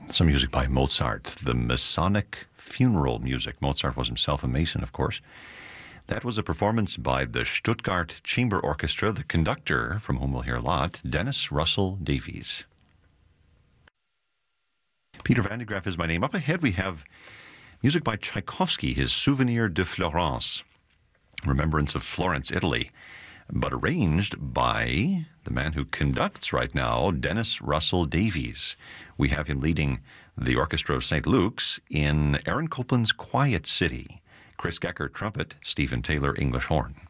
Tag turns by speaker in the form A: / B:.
A: Some music by Mozart, the Masonic funeral music. Mozart was himself a Mason, of course. That was a performance by the Stuttgart Chamber Orchestra, the conductor, from whom we'll hear a lot, Dennis Russell Davies. Peter Van de Graaff is my name. Up ahead we have music by Tchaikovsky, his Souvenir de Florence, Remembrance of Florence, Italy, but arranged by the man who conducts right now, Dennis Russell Davies. We have him leading the Orchestra of St. Luke's in Aaron Copland's Quiet City. Chris Gecker, trumpet, Stephen Taylor, English horn.